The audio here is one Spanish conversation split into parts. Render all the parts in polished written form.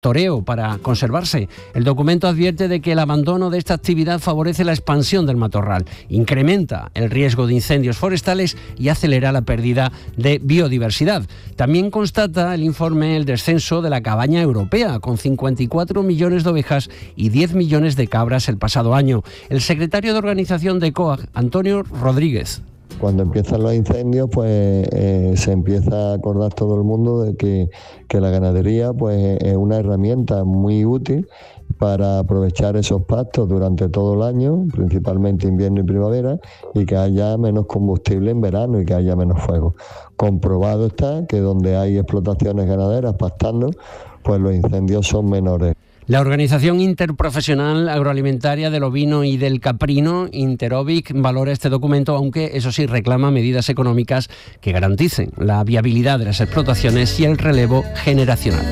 toreo para conservarse. El documento advierte de que el abandono de esta actividad favorece la expansión del matorral, incrementa el riesgo de incendios forestales y acelera la pérdida de biodiversidad. También constata el informe el descenso de la cabaña europea, con 54 millones de ovejas y 10 millones de cabras el pasado año. El secretario de organización de COAG, Antonio Rodríguez. Cuando empiezan los incendios, pues se empieza a acordar todo el mundo de que la ganadería pues es una herramienta muy útil para aprovechar esos pastos durante todo el año, principalmente invierno y primavera, y que haya menos combustible en verano y que haya menos fuego. Comprobado está que donde hay explotaciones ganaderas pastando, pues los incendios son menores. La Organización Interprofesional Agroalimentaria del Ovino y del Caprino, Interovic, valora este documento, aunque eso sí reclama medidas económicas que garanticen la viabilidad de las explotaciones y el relevo generacional.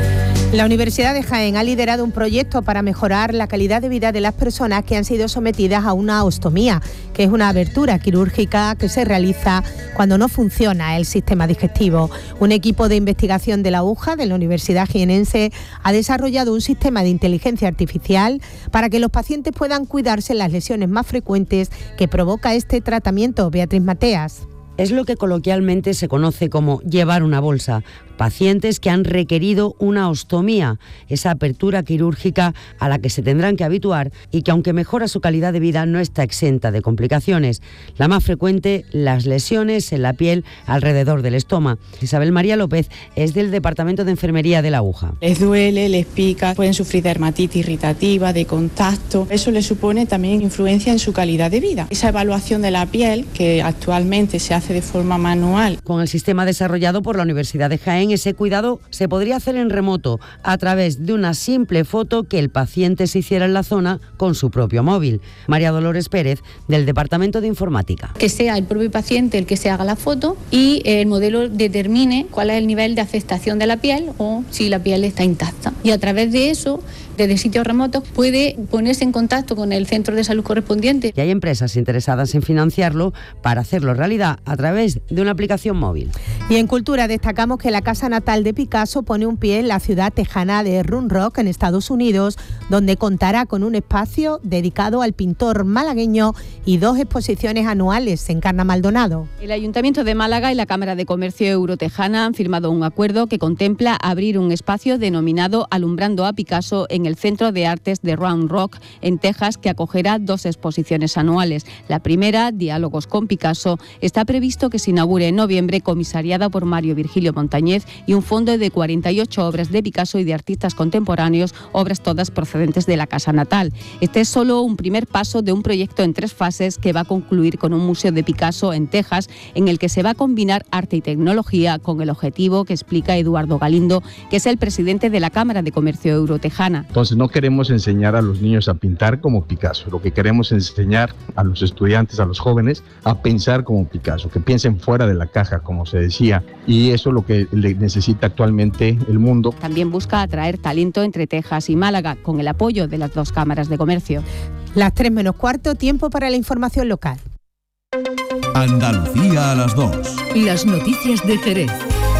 La Universidad de Jaén ha liderado un proyecto para mejorar la calidad de vida de las personas que han sido sometidas a una ostomía, que es una abertura quirúrgica que se realiza cuando no funciona el sistema digestivo. Un equipo de investigación de la UJA, de la Universidad Jienense, ha desarrollado un sistema de inteligencia artificial para que los pacientes puedan cuidarse las lesiones más frecuentes que provoca este tratamiento. Beatriz Mateas. Es lo que coloquialmente se conoce como llevar una bolsa. Pacientes que han requerido una ostomía, esa apertura quirúrgica a la que se tendrán que habituar y que, aunque mejora su calidad de vida, no está exenta de complicaciones. La más frecuente, las lesiones en la piel alrededor del estómago. Isabel María López es del Departamento de Enfermería de la UJA. Les duele, les pica, pueden sufrir dermatitis irritativa, de contacto. Eso les supone también influencia en su calidad de vida. Esa evaluación de la piel, que actualmente se hace de forma manual. Con el sistema desarrollado por la Universidad de Jaén, ese cuidado se podría hacer en remoto a través de una simple foto que el paciente se hiciera en la zona con su propio móvil. María Dolores Pérez, del Departamento de Informática. Que sea el propio paciente el que se haga la foto y el modelo determine cuál es el nivel de afectación de la piel o si la piel está intacta. Y a través de eso, desde sitios remotos, puede ponerse en contacto con el centro de salud correspondiente. Y hay empresas interesadas en financiarlo para hacerlo realidad a través de una aplicación móvil. Y en cultura destacamos que la casa natal de Picasso pone un pie en la ciudad tejana de Round Rock, en Estados Unidos, donde contará con un espacio dedicado al pintor malagueño y 2 exposiciones anuales. Encarna Maldonado. El Ayuntamiento de Málaga y la Cámara de Comercio Eurotejana han firmado un acuerdo que contempla abrir un espacio denominado Alumbrando a Picasso en el Centro de Artes de Round Rock, en Texas, que acogerá 2 exposiciones anuales. La primera, Diálogos con Picasso, está previsto que se inaugure en noviembre, comisariada por Mario Virgilio Montañez, y un fondo de 48 obras de Picasso y de artistas contemporáneos, obras todas procedentes de la casa natal. Este es solo un primer paso de un proyecto en 3 fases que va a concluir con un museo de Picasso en Texas, en el que se va a combinar arte y tecnología con el objetivo que explica Eduardo Galindo, que es el presidente de la Cámara de Comercio Eurotejana. Entonces no queremos enseñar a los niños a pintar como Picasso, lo que queremos es enseñar a los estudiantes, a los jóvenes, a pensar como Picasso, que piensen fuera de la caja, como se decía, y eso es lo que necesita actualmente el mundo. También busca atraer talento entre Texas y Málaga, con el apoyo de las 2 cámaras de comercio. Las 3 menos cuarto, tiempo para la información local. Andalucía a las 2. Las noticias de Jerez.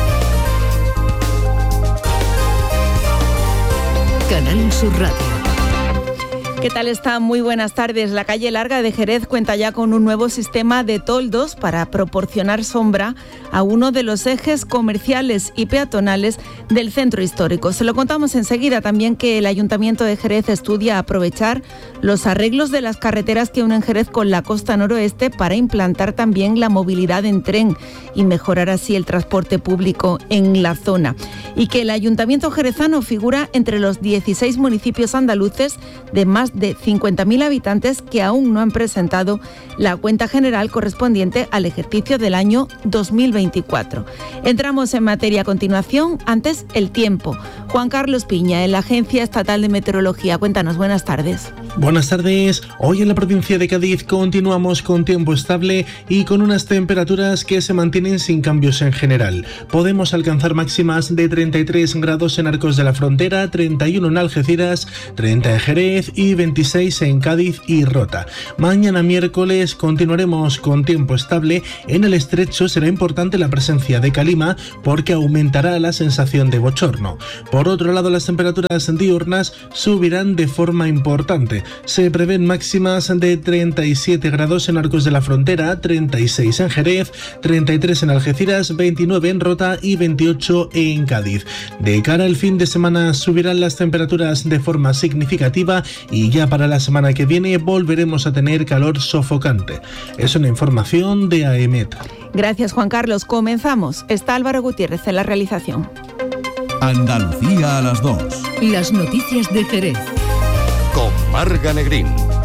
Canal Sur Radio. ¿Qué tal están? Muy buenas tardes. La calle Larga de Jerez cuenta ya con un nuevo sistema de toldos para proporcionar sombra a uno de los ejes comerciales y peatonales del centro histórico. Se lo contamos enseguida. También que el Ayuntamiento de Jerez estudia aprovechar los arreglos de las carreteras que unen Jerez con la costa noroeste para implantar también la movilidad en tren y mejorar así el transporte público en la zona. Y que el Ayuntamiento jerezano figura entre los 16 municipios andaluces de más de 50.000 habitantes que aún no han presentado la cuenta general correspondiente al ejercicio del año 2024. Entramos en materia a continuación. Antes, el tiempo. Juan Carlos Piña, en la Agencia Estatal de Meteorología. Cuéntanos, buenas tardes. Buenas tardes. Hoy en la provincia de Cádiz continuamos con tiempo estable y con unas temperaturas que se mantienen sin cambios en general. Podemos alcanzar máximas de 33 grados en Arcos de la Frontera, 31 en Algeciras, 30 en Jerez y 26 en Cádiz y Rota. Mañana miércoles continuaremos con tiempo estable. En el estrecho será importante la presencia de calima porque aumentará la sensación de bochorno. Por otro lado, las temperaturas diurnas subirán de forma importante. Se prevén máximas de 37 grados en Arcos de la Frontera, 36 en Jerez, 33 en Algeciras, 29 en Rota y 28 en Cádiz. De cara al fin de semana subirán las temperaturas de forma significativa y ya para la semana que viene volveremos a tener calor sofocante. Es una información de AEMET. Gracias, Juan Carlos. Comenzamos. Está Álvaro Gutiérrez en la realización. Andalucía a las 2. Las noticias de Jerez. Con Marga Negrín.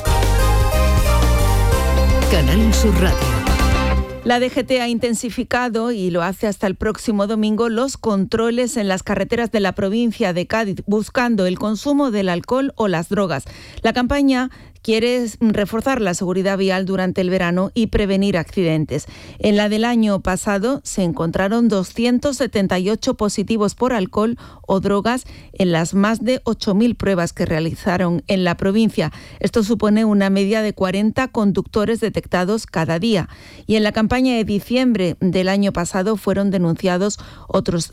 Canal Sur Radio. La DGT ha intensificado, y lo hace hasta el próximo domingo, los controles en las carreteras de la provincia de Cádiz, buscando el consumo del alcohol o las drogas. La campaña quiere reforzar la seguridad vial durante el verano y prevenir accidentes. En la del año pasado se encontraron 278 positivos por alcohol o drogas en las más de 8.000 pruebas que realizaron en la provincia. Esto supone una media de 40 conductores detectados cada día. Y en la campaña de diciembre del año pasado fueron denunciados otros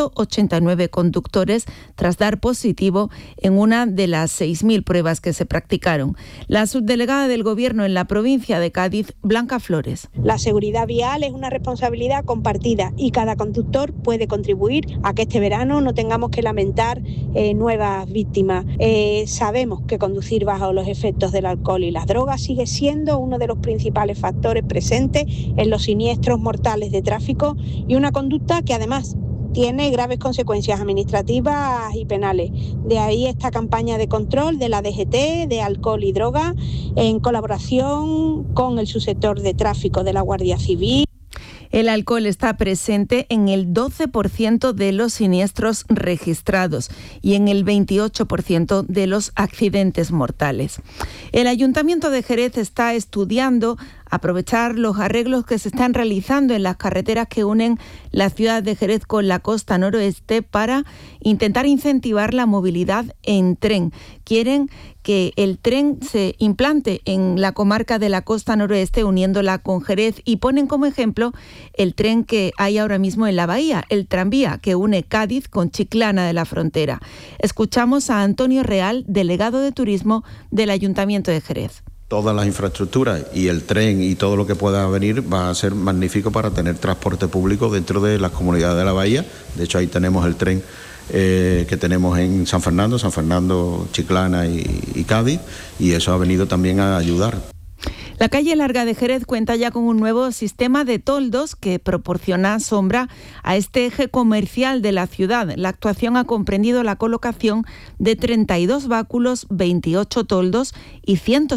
189 conductores tras dar positivo en una de las 6.000 pruebas que se practicaron. La subdelegada del Gobierno en la provincia de Cádiz, Blanca Flores. La seguridad vial es una responsabilidad compartida y cada conductor puede contribuir a que este verano no tengamos que lamentar nuevas víctimas. Sabemos que conducir bajo los efectos del alcohol y las drogas sigue siendo uno de los principales factores presentes en los siniestros mortales de tráfico y una conducta que además tiene graves consecuencias administrativas y penales. De ahí esta campaña de control de la DGT de alcohol y droga en colaboración con el subsector de tráfico de la Guardia Civil. El alcohol está presente en el 12% de los siniestros registrados y en el 28% de los accidentes mortales. El Ayuntamiento de Jerez está estudiando aprovechar los arreglos que se están realizando en las carreteras que unen la ciudad de Jerez con la costa noroeste para intentar incentivar la movilidad en tren. Quieren que el tren se implante en la comarca de la costa noroeste uniéndola con Jerez y ponen como ejemplo el tren que hay ahora mismo en la bahía, el tranvía que une Cádiz con Chiclana de la Frontera. Escuchamos a Antonio Real, delegado de Turismo del Ayuntamiento de Jerez. Todas las infraestructuras y el tren y todo lo que pueda venir va a ser magnífico para tener transporte público dentro de las comunidades de la bahía. De hecho, ahí tenemos el tren que tenemos en San Fernando, Chiclana y Cádiz, y eso ha venido también a ayudar. La calle Larga de Jerez cuenta ya con un nuevo sistema de toldos que proporciona sombra a este eje comercial de la ciudad. La actuación ha comprendido la colocación de 32 báculos, 28 toldos y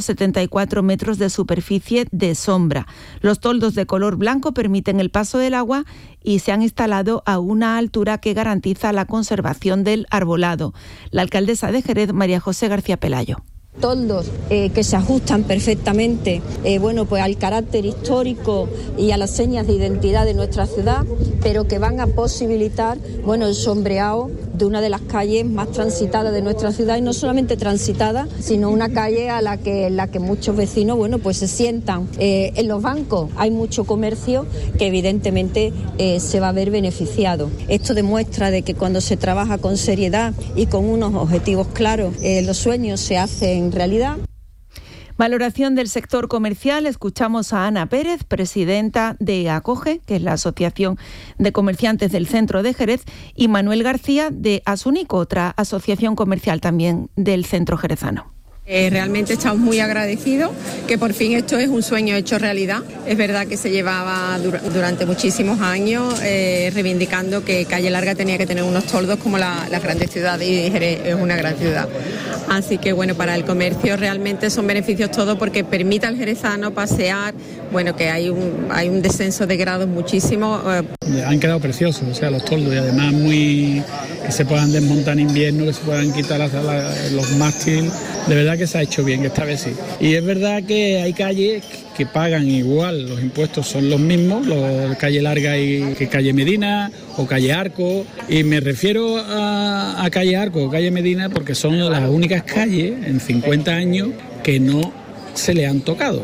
174 metros de superficie de sombra. Los toldos de color blanco permiten el paso del agua y se han instalado a una altura que garantiza la conservación del arbolado. La alcaldesa de Jerez, María José García Pelayo. Toldos que se ajustan perfectamente pues al carácter histórico y a las señas de identidad de nuestra ciudad, pero que van a posibilitar el sombreado de una de las calles más transitadas de nuestra ciudad, y no solamente transitada, sino una calle en la que muchos vecinos pues se sientan en los bancos. Hay mucho comercio que evidentemente se va a ver beneficiado. Esto demuestra de que cuando se trabaja con seriedad y con unos objetivos claros, los sueños se hacen realidad. Valoración del sector comercial. Escuchamos a Ana Pérez, presidenta de ACOGE, que es la Asociación de Comerciantes del Centro de Jerez, y Manuel García de Asunico, otra asociación comercial también del centro jerezano. Realmente estamos muy agradecidos que por fin esto es un sueño hecho realidad. Es verdad que se llevaba durante muchísimos años reivindicando que Calle Larga tenía que tener unos toldos como las grandes ciudades, y Jerez es una gran ciudad. Así que para el comercio realmente son beneficios todos porque permite al jerezano pasear, que hay un descenso de grados muchísimo. Han quedado preciosos, los toldos, y además que se puedan desmontar en invierno, que se puedan quitar los mástiles. de verdad que se ha hecho bien, esta vez sí. Y es verdad que hay calles que pagan igual, los impuestos son los mismos, calle Larga y que calle Medina o calle Arco, y me refiero a calle Arco o calle Medina porque son las únicas calles en 50 años que no se le han tocado.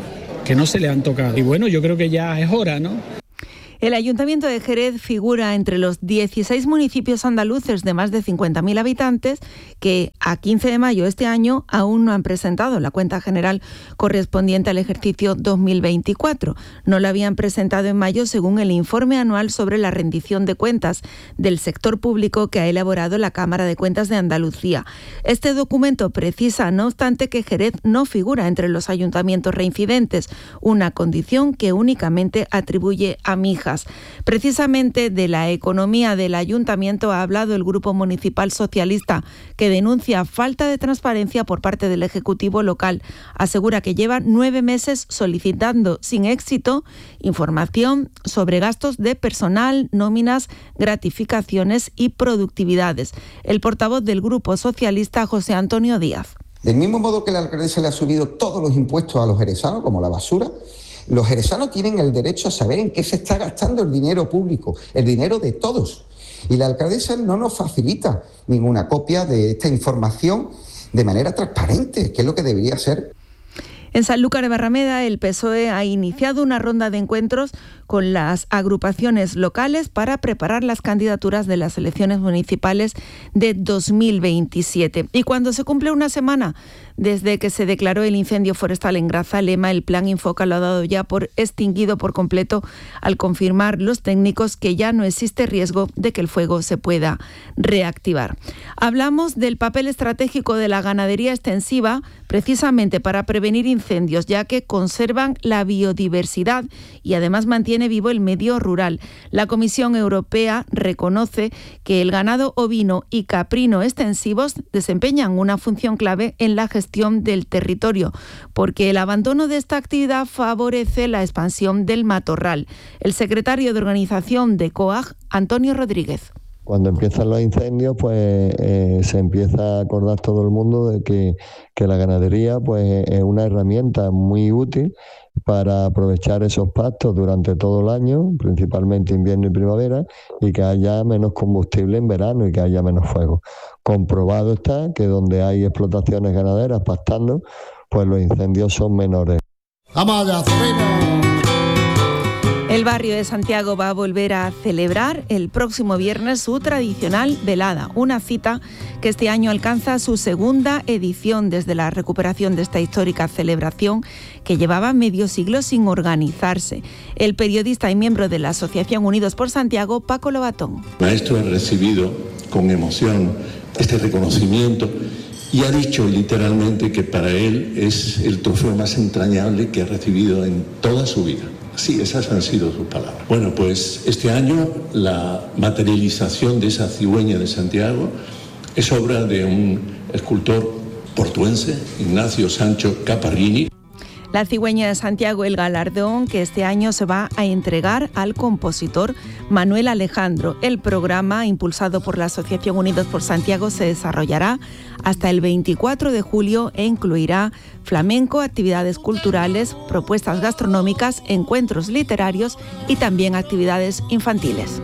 Y bueno, yo creo que ya es hora, ¿no? El Ayuntamiento de Jerez figura entre los 16 municipios andaluces de más de 50.000 habitantes que a 15 de mayo de este año aún no han presentado la cuenta general correspondiente al ejercicio 2024. No la habían presentado en mayo según el informe anual sobre la rendición de cuentas del sector público que ha elaborado la Cámara de Cuentas de Andalucía. Este documento precisa, no obstante, que Jerez no figura entre los ayuntamientos reincidentes, una condición que únicamente atribuye a Mijas. Precisamente de la economía del ayuntamiento ha hablado el Grupo Municipal Socialista, que denuncia falta de transparencia por parte del Ejecutivo local. Asegura que lleva 9 meses solicitando sin éxito información sobre gastos de personal, nóminas, gratificaciones y productividades. El portavoz del Grupo Socialista, José Antonio Díaz. Del mismo modo que la alcaldesa le ha subido todos los impuestos a los jerezanos, como la basura, los jerezanos tienen el derecho a saber en qué se está gastando el dinero público, el dinero de todos. Y la alcaldesa no nos facilita ninguna copia de esta información de manera transparente, que es lo que debería ser. En Sanlúcar de Barrameda, el PSOE ha iniciado una ronda de encuentros con las agrupaciones locales para preparar las candidaturas de las elecciones municipales de 2027. Y cuando se cumple una semana desde que se declaró el incendio forestal en Grazalema, el plan Infoca lo ha dado ya por extinguido por completo al confirmar los técnicos que ya no existe riesgo de que el fuego se pueda reactivar. Hablamos del papel estratégico de la ganadería extensiva precisamente para prevenir incendios, ya que conservan la biodiversidad y además mantiene vivo el medio rural. La Comisión Europea reconoce que el ganado ovino y caprino extensivos desempeñan una función clave en la gestión del territorio, porque el abandono de esta actividad favorece la expansión del matorral. El secretario de organización de COAG, Antonio Rodríguez. Cuando empiezan los incendios, pues se empieza a acordar todo el mundo de que la ganadería pues es una herramienta muy útil para aprovechar esos pastos durante todo el año, principalmente invierno y primavera, y que haya menos combustible en verano y que haya menos fuego. Comprobado está que donde hay explotaciones ganaderas pastando, pues los incendios son menores. ¡Vamos allá, sobrino! El barrio de Santiago va a volver a celebrar el próximo viernes su tradicional velada, una cita que este año alcanza su segunda edición desde la recuperación de esta histórica celebración que llevaba medio siglo sin organizarse. El periodista y miembro de la Asociación Unidos por Santiago, Paco Lobatón. El maestro ha recibido con emoción este reconocimiento y ha dicho literalmente que para él es el trofeo más entrañable que ha recibido en toda su vida. Sí, esas han sido sus palabras. Bueno, pues este año la materialización de esa cigüeña de Santiago es obra de un escultor portuense, Ignacio Sancho Caparrini. La cigüeña de Santiago, el galardón que este año se va a entregar al compositor Manuel Alejandro. El programa, impulsado por la Asociación Unidos por Santiago, se desarrollará hasta el 24 de julio e incluirá flamenco, actividades culturales, propuestas gastronómicas, encuentros literarios y también actividades infantiles.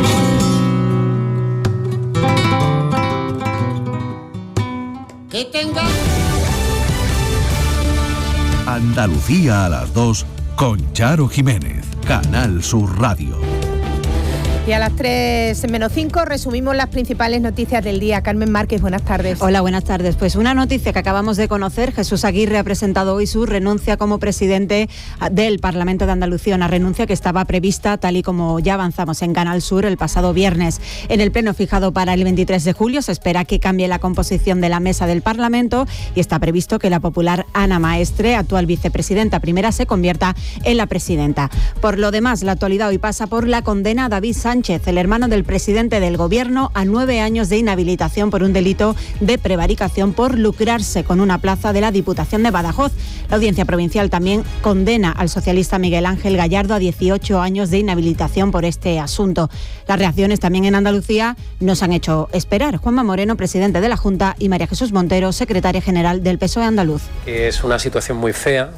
Que tenga Andalucía a las 2 con Charo Jiménez, Canal Sur Radio. Y a las 3:05 resumimos las principales noticias del día. Carmen Márquez, buenas tardes. Hola, buenas tardes. Pues una noticia que acabamos de conocer. Jesús Aguirre ha presentado hoy su renuncia como presidente del Parlamento de Andalucía, una renuncia que estaba prevista, tal y como ya avanzamos en Canal Sur, el pasado viernes. En el pleno fijado para el 23 de julio se espera que cambie la composición de la mesa del Parlamento y está previsto que la popular Ana Maestre, actual vicepresidenta primera, se convierta en la presidenta. Por lo demás, la actualidad hoy pasa por la condena a David Sánchez Sánchez, el hermano del presidente del Gobierno, a 9 años de inhabilitación por un delito de prevaricación por lucrarse con una plaza de la Diputación de Badajoz. La Audiencia Provincial también condena al socialista Miguel Ángel Gallardo a 18 años de inhabilitación por este asunto. Las reacciones también en Andalucía nos han hecho esperar. Juanma Moreno, presidente de la Junta, y María Jesús Montero, secretaria general del PSOE andaluz. Es una situación muy fea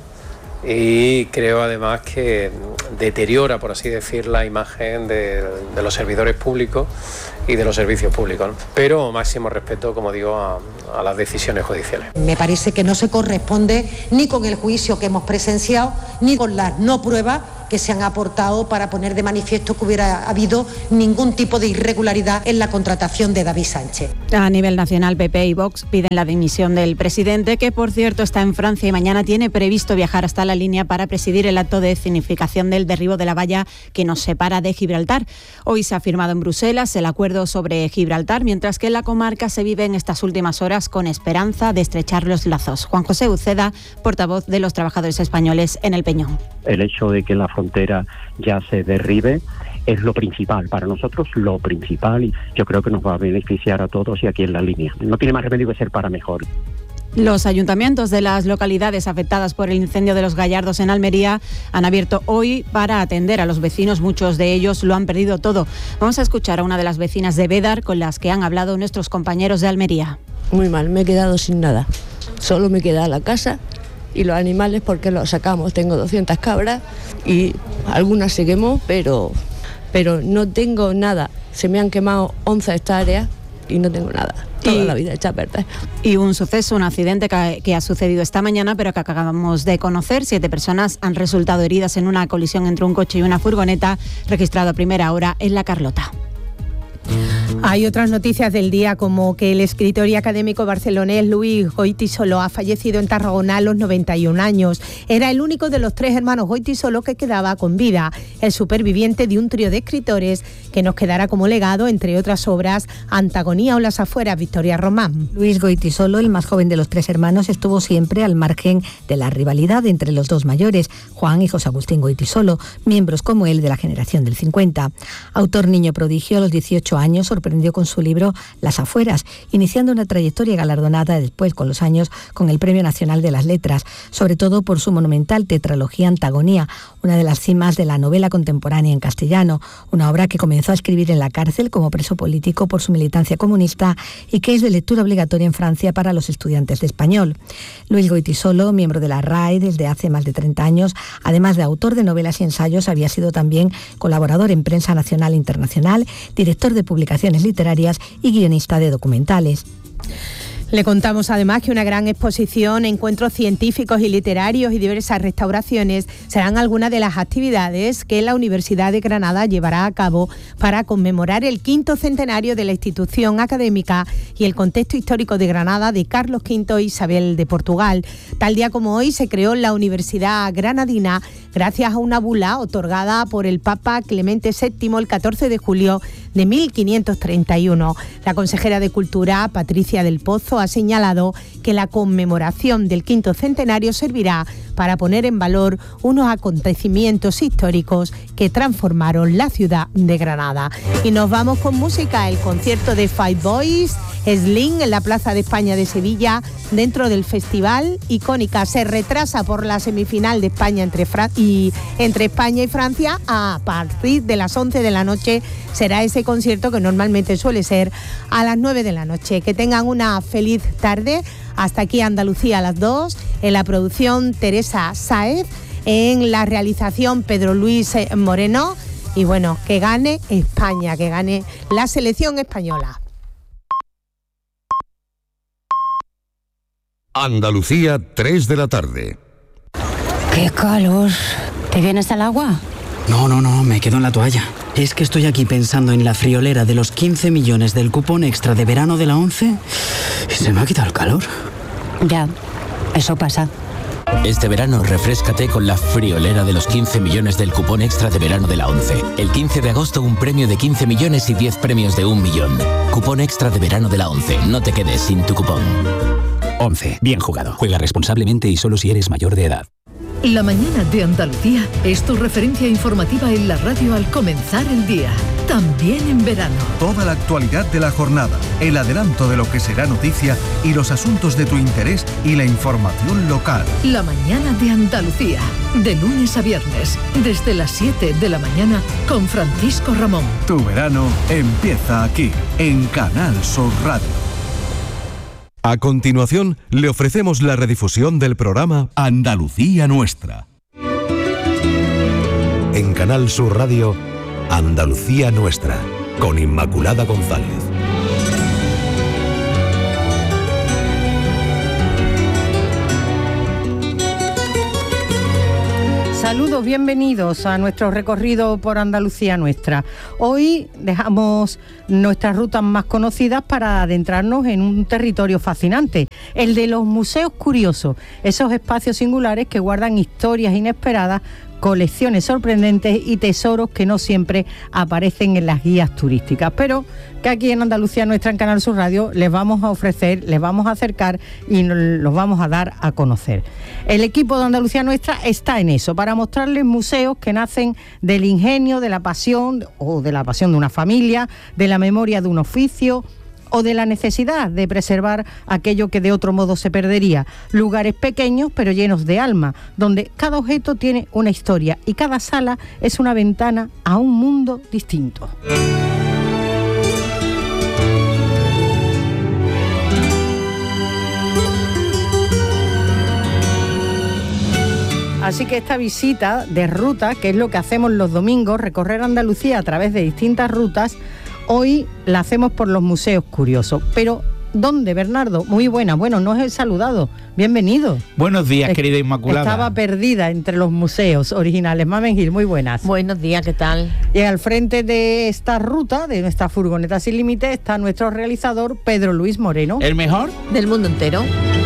y creo además que deteriora, por así decir, la imagen de los servidores públicos y de los servicios públicos, ¿no? Pero máximo respeto, como digo, a las decisiones judiciales. Me parece que no se corresponde ni con el juicio que hemos presenciado, ni con las no pruebas que se han aportado para poner de manifiesto que hubiera habido ningún tipo de irregularidad en la contratación de David Sánchez. A nivel nacional, PP y Vox piden la dimisión del presidente, que por cierto está en Francia y mañana tiene previsto viajar hasta la línea para presidir el acto de significación del derribo de la valla que nos separa de Gibraltar. Hoy se ha firmado en Bruselas el acuerdo sobre Gibraltar, mientras que en la comarca se vive en estas últimas horas con esperanza de estrechar los lazos. Juan José Uceda, portavoz de los trabajadores españoles en El Peñón. El hecho de que la frontera ya se derribe es lo principal, para nosotros lo principal, y yo creo que nos va a beneficiar a todos y aquí en la línea. No tiene más remedio que ser para mejor. Los ayuntamientos de las localidades afectadas por el incendio de los Gallardos en Almería han abierto hoy para atender a los vecinos. Muchos de ellos lo han perdido todo. Vamos a escuchar a una de las vecinas de Bédar con las que han hablado nuestros compañeros de Almería. Muy mal, me he quedado sin nada. Solo me queda la casa y los animales porque los sacamos. Tengo 200 cabras y algunas se quemó, pero no tengo nada. Se me han quemado 11 hectáreas y no tengo nada. Toda la vida hecha a perder. Y un suceso, un accidente que ha sucedido esta mañana, pero que acabamos de conocer. 7 personas han resultado heridas en una colisión entre un coche y una furgoneta, registrado a primera hora en La Carlota. Hay otras noticias del día, como que el escritor y académico barcelonés Luis Goytisolo ha fallecido en Tarragona a los 91 años. Era el único de los 3 hermanos Goytisolo que quedaba con vida, el superviviente de un trío de escritores que nos quedará como legado, entre otras obras, Antagonía o Las afueras, Victoria Román. Luis Goytisolo, el más joven de los 3 hermanos, estuvo siempre al margen de la rivalidad entre los 2 mayores, Juan y José Agustín Goytisolo, miembros como él de la generación del 50. Autor niño prodigio, a los 18 años sorprendió con su libro Las afueras, iniciando una trayectoria galardonada después con los años con el Premio Nacional de las Letras, sobre todo por su monumental tetralogía Antagonía, una de las cimas de la novela contemporánea en castellano, una obra que comenzó a escribir en la cárcel como preso político por su militancia comunista y que es de lectura obligatoria en Francia para los estudiantes de español. Luis Goytisolo, miembro de la RAE desde hace más de 30 años, además de autor de novelas y ensayos, había sido también colaborador en prensa nacional e internacional, director de publicaciones literarias y guionista de documentales. Le contamos además que una gran exposición, encuentros científicos y literarios y diversas restauraciones serán algunas de las actividades que la Universidad de Granada llevará a cabo para conmemorar el 5º centenario de la institución académica y el contexto histórico de Granada de Carlos V e Isabel de Portugal. Tal día como hoy se creó la Universidad Granadina gracias a una bula otorgada por el Papa Clemente VII el 14 de julio de 1531. La consejera de Cultura, Patricia del Pozo, ha señalado que la conmemoración del 5º centenario servirá para poner en valor unos acontecimientos históricos que transformaron la ciudad de Granada. Y nos vamos con música, el concierto de Five Boys, Sling, en la Plaza de España de Sevilla, dentro del festival Icónica. Se retrasa por la semifinal de España entre España y Francia. A partir de las 11 de la noche será ese concierto que normalmente suele ser a las 9 de la noche. Que tengan una feliz tarde. Hasta aquí Andalucía a las 2, en la producción Teresa Sáez, en la realización Pedro Luis Moreno. Y bueno, que gane España, que gane la selección española. Andalucía, 3 de la tarde. ¡Qué calor! ¿Te vienes al agua? No, me quedo en la toalla. Es que estoy aquí pensando en la friolera de los 15 millones del cupón extra de verano de la 11 y se me ha quitado el calor. Ya, eso pasa. Este verano refréscate con la friolera de los 15 millones del cupón extra de verano de la 11. El 15 de agosto un premio de 15 millones y 10 premios de 1 millón. Cupón extra de verano de la 11. No te quedes sin tu cupón. 11. Bien jugado. Juega responsablemente y solo si eres mayor de edad. La mañana de Andalucía es tu referencia informativa en la radio al comenzar el día. también en verano. Toda la actualidad de la jornada, el adelanto de lo que será noticia y los asuntos de tu interés y la información local. La mañana de Andalucía, de lunes a viernes, desde las 7 de la mañana con Francisco Ramón. Tu verano empieza aquí, en Canal Sur Radio. A continuación, le ofrecemos la redifusión del programa Andalucía Nuestra. En Canal Sur Radio, Andalucía Nuestra, con Inmaculada González. Saludos, bienvenidos a nuestro recorrido por Andalucía Nuestra. Hoy dejamos nuestras rutas más conocidas para adentrarnos en un territorio fascinante, el de los museos curiosos, esos espacios singulares que guardan historias inesperadas, colecciones sorprendentes y tesoros que no siempre aparecen en las guías turísticas, pero que aquí en Andalucía Nuestra, en Canal Sur Radio, les vamos a ofrecer, les vamos a acercar y los vamos a dar a conocer. El equipo de Andalucía Nuestra está en eso, para mostrarles museos que nacen del ingenio, de la pasión o de la pasión de una familia, de la memoria de un oficio o de la necesidad de preservar aquello que de otro modo se perdería. Lugares pequeños pero llenos de alma, donde cada objeto tiene una historia y cada sala es una ventana a un mundo distinto. Así que esta visita de ruta, que es lo que hacemos los domingos, recorrer Andalucía a través de distintas rutas, hoy la hacemos por los museos curiosos. Pero, ¿dónde, Bernardo? Muy buena. Bueno, no os he saludado. Bienvenido. Buenos días, querida Inmaculada. Estaba perdida entre los museos originales. Mamen Gil, muy buenas. Buenos días, ¿qué tal? Y al frente de esta ruta, de nuestra furgoneta sin límite, está nuestro realizador, Pedro Luis Moreno. ¿El mejor? Del mundo entero.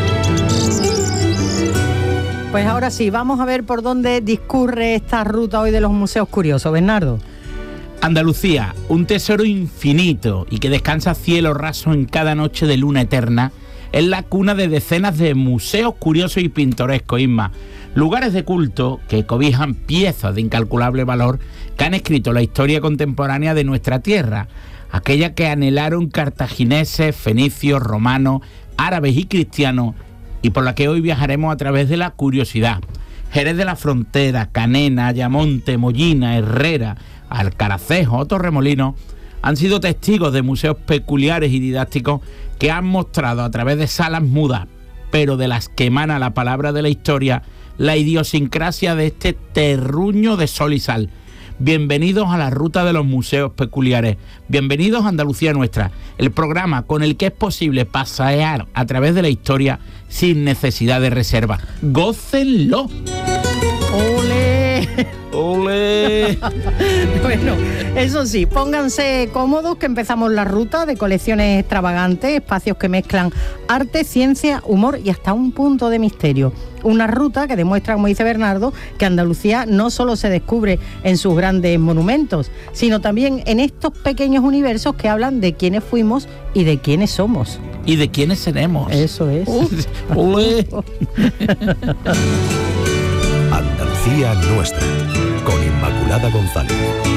Pues ahora sí, vamos a ver por dónde discurre esta ruta hoy de los museos curiosos. Bernardo. Andalucía, un tesoro infinito y que descansa a cielo raso en cada noche de luna eterna, es la cuna de decenas de museos curiosos y pintorescos, Isma. Lugares de culto que cobijan piezas de incalculable valor que han escrito la historia contemporánea de nuestra tierra, aquella que anhelaron cartagineses, fenicios, romanos, árabes y cristianos, y por la que hoy viajaremos a través de la curiosidad. Jerez de la Frontera, Canena, Ayamonte, Mollina, Herrera, Alcaracejo o Torremolinos han sido testigos de museos peculiares y didácticos que han mostrado a través de salas mudas, pero de las que emana la palabra de la historia, la idiosincrasia de este terruño de sol y sal. Bienvenidos a la ruta de los museos peculiares. Bienvenidos a Andalucía Nuestra, el programa con el que es posible pasear a través de la historia sin necesidad de reserva. ¡Gócenlo! ¡Ole! ¡Ole! Bueno, eso sí, pónganse cómodos que empezamos la ruta de colecciones extravagantes, espacios que mezclan arte, ciencia, humor y hasta un punto de misterio. Una ruta que demuestra, como dice Bernardo, que Andalucía no solo se descubre en sus grandes monumentos, sino también en estos pequeños universos que hablan de quiénes fuimos y de quiénes somos. Y de quiénes seremos. Eso es. ¡Ole! Andalucía Nuestra, con Inmaculada González.